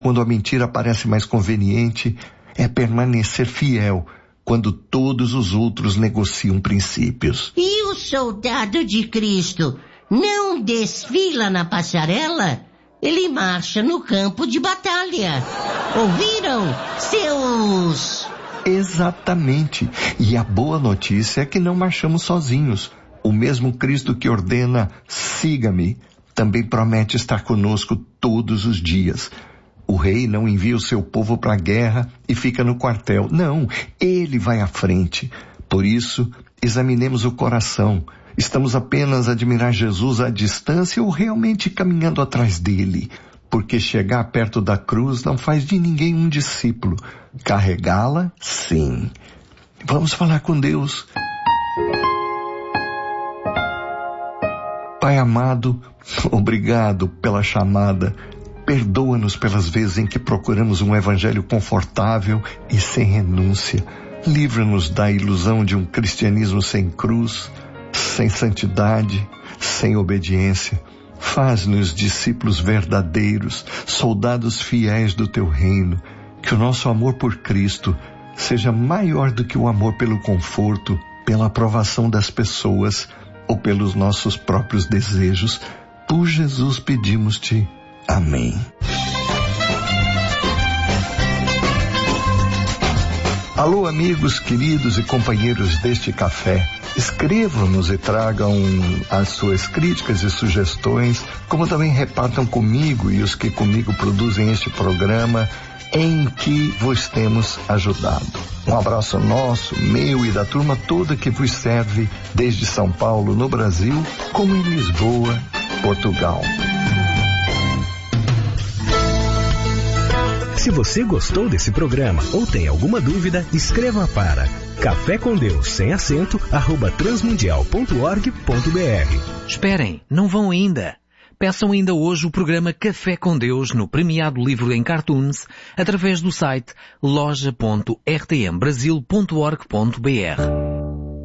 quando a mentira parece mais conveniente, é permanecer fiel quando todos os outros negociam princípios. E o soldado de Cristo não desfila na passarela? Ele marcha no campo de batalha. Ouviram, seus... Exatamente. E a boa notícia é que não marchamos sozinhos. O mesmo Cristo que ordena, siga-me, também promete estar conosco todos os dias. O rei não envia o seu povo para a guerra e fica no quartel. Não, ele vai à frente. Por isso, examinemos o coração. Estamos apenas a admirar Jesus à distância ou realmente caminhando atrás dele? Porque chegar perto da cruz não faz de ninguém um discípulo. Carregá-la, sim. Vamos falar com Deus. Pai amado, obrigado pela chamada. Perdoa-nos pelas vezes em que procuramos um evangelho confortável e sem renúncia. Livra-nos da ilusão de um cristianismo sem cruz, sem santidade, sem obediência. Faz-nos discípulos verdadeiros, soldados fiéis do teu reino. Que o nosso amor por Cristo seja maior do que o amor pelo conforto, pela aprovação das pessoas ou pelos nossos próprios desejos. Por Jesus pedimos-te. Amém. Alô, amigos queridos e companheiros deste café. Escrevam-nos e tragam as suas críticas e sugestões, como também repartam comigo e os que comigo produzem este programa em que vos temos ajudado. Um abraço nosso, meu e da turma toda que vos serve desde São Paulo, no Brasil, como em Lisboa, Portugal. Se você gostou desse programa ou tem alguma dúvida, escreva para Café com Deus, sem acento, @transmundial.org.br. Esperem, não vão ainda. Peçam ainda hoje o programa Café com Deus no premiado livro em cartoons através do site loja.rtmbrasil.org.br.